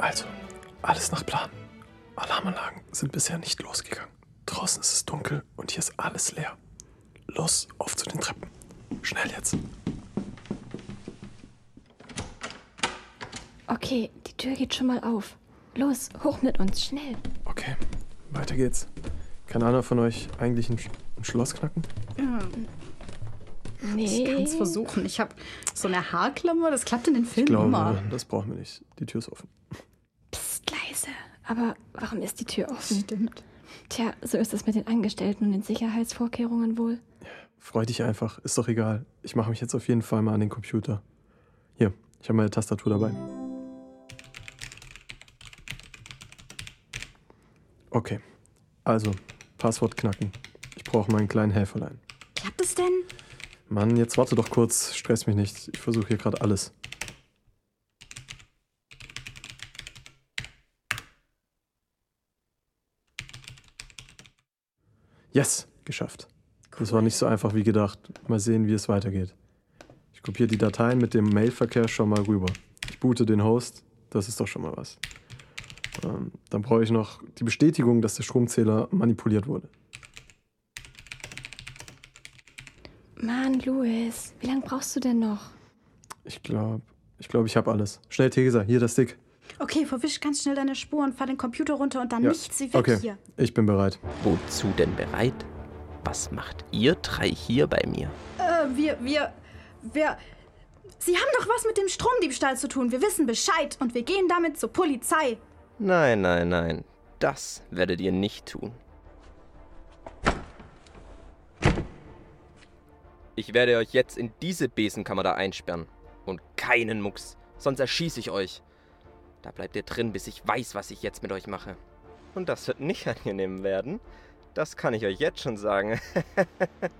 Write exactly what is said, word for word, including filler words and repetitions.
Also, alles nach Plan. Alarmanlagen sind bisher nicht losgegangen. Draußen ist es dunkel und hier ist alles leer. Los, auf zu den Treppen. Schnell jetzt. Okay, die Tür geht schon mal auf. Los, hoch mit uns, schnell. Okay, weiter geht's. Kann einer von euch eigentlich ein, Sch- ein Schloss knacken? Nee. Ich kann es versuchen. Ich habe so eine Haarklammer, das klappt in den Filmen Ich glaube, immer. das brauchen wir nicht. Die Tür ist offen. Psst, leise. Aber warum ist die Tür offen? Stimmt. Tja, so ist es mit den Angestellten und den Sicherheitsvorkehrungen wohl. Freu dich einfach, ist doch egal. Ich mache mich jetzt auf jeden Fall mal an den Computer. Hier, ich habe meine Tastatur dabei. Okay, also, Passwort knacken. Ich brauche meinen kleinen Helferlein. Klappt es denn? Mann, jetzt warte doch kurz, stress mich nicht. Ich versuche hier gerade alles. Yes, geschafft. Das war nicht so einfach wie gedacht. Mal sehen, wie es weitergeht. Ich kopiere die Dateien mit dem Mailverkehr schon mal rüber. Ich boote den Host, das ist doch schon mal was. Ähm, dann brauche ich noch die Bestätigung, dass der Stromzähler manipuliert wurde. Mann, Louis, wie lange brauchst du denn noch? Ich glaube, ich glaube, ich habe alles. Schnell, Theresa, hier das Stick. Okay, verwisch ganz schnell deine Spuren, fahr den Computer runter und dann Ja. nichts wie weg Okay, hier. ich bin bereit. Wozu denn bereit? Was macht ihr drei hier bei mir? Äh, wir, wir, wir... Sie haben doch was mit dem Stromdiebstahl zu tun. Wir wissen Bescheid und wir gehen damit zur Polizei. Nein, nein, nein. Das werdet ihr nicht tun. Ich werde euch jetzt in diese Besenkammer da einsperren. Und keinen Mucks, sonst erschieße ich euch. Da bleibt ihr drin, bis ich weiß, was ich jetzt mit euch mache. Und das wird nicht angenehm werden. Das kann ich euch jetzt schon sagen.